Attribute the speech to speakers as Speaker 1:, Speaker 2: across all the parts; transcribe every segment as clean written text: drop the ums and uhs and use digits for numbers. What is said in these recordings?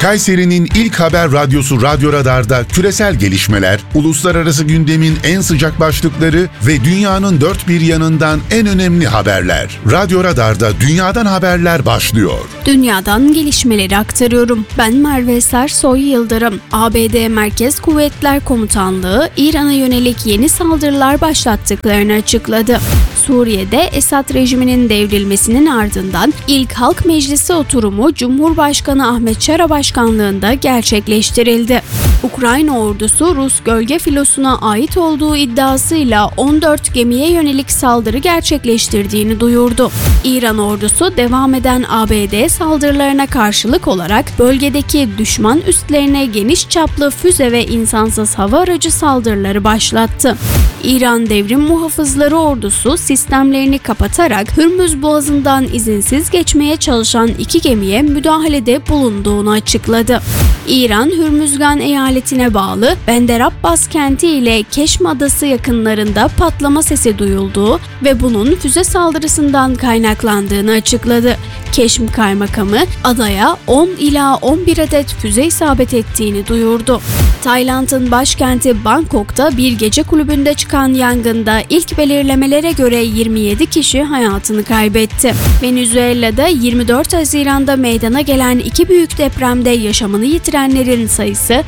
Speaker 1: Kayseri'nin ilk haber radyosu Radyo Radar'da küresel gelişmeler, uluslararası gündemin en sıcak başlıkları ve dünyanın dört bir yanından en önemli haberler. Radyo Radar'da dünyadan haberler başlıyor.
Speaker 2: Dünyadan gelişmeleri aktarıyorum. Ben Merve Sersoy Yıldırım. ABD Merkez Kuvvetler Komutanlığı İran'a yönelik yeni saldırılar başlattıklarını açıkladı. Suriye'de Esad rejiminin devrilmesinin ardından ilk Halk Meclisi oturumu Cumhurbaşkanı Ahmet Şara başkanlığında gerçekleştirildi. Ukrayna ordusu Rus gölge filosuna ait olduğu iddiasıyla 14 gemiye yönelik saldırı gerçekleştirdiğini duyurdu. İran ordusu devam eden ABD saldırılarına karşılık olarak bölgedeki düşman üslerine geniş çaplı füze ve insansız hava aracı saldırıları başlattı. İran Devrim Muhafızları Ordusu sistemlerini kapatarak Hürmüz Boğazı'ndan izinsiz geçmeye çalışan 2 gemiye müdahalede bulunduğunu açıkladı. İran, Hürmüzgan eyaletine bağlı Bender Abbas kenti ile Keşm Adası yakınlarında patlama sesi duyulduğu ve bunun füze saldırısından kaynaklandığını açıkladı. Keşm Kaymakamı adaya 10 ila 11 adet füze isabet ettiğini duyurdu. Tayland'ın başkenti Bangkok'ta bir gece kulübünde çıkan yangında ilk belirlemelere göre 27 kişi hayatını kaybetti. Venezuela'da 24 Haziran'da meydana gelen 2 büyük depremde yaşamını yitirenlerin sayısı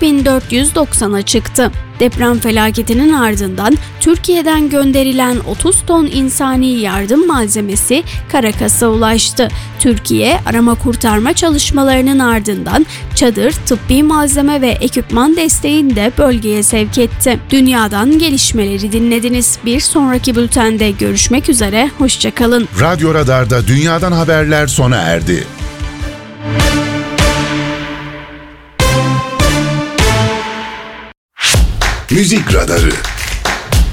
Speaker 2: 4490'a çıktı. Deprem felaketinin ardından Türkiye'den gönderilen 30 ton insani yardım malzemesi Caracas'a ulaştı. Türkiye, arama kurtarma çalışmalarının ardından çadır, tıbbi malzeme ve ekipman desteğini de bölgeye sevk etti. Dünyadan gelişmeleri dinlediniz. Bir sonraki bültende görüşmek üzere, hoşça kalın.
Speaker 1: Radyo Radar'da dünyadan haberler sona erdi. Müzik Radarı.